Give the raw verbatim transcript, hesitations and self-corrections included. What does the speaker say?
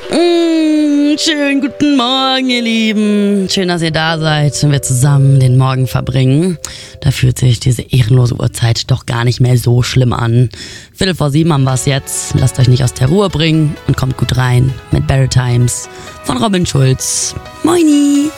Mm, schönen guten Morgen, ihr Lieben. Schön, dass ihr da seid und wir zusammen den Morgen verbringen. Da fühlt sich diese ehrenlose Uhrzeit doch gar nicht mehr so schlimm an. Viertel vor sieben haben wir es jetzt. Lasst euch nicht aus der Ruhe bringen und kommt gut rein mit Barrel Times von Robin Schulz. Moini!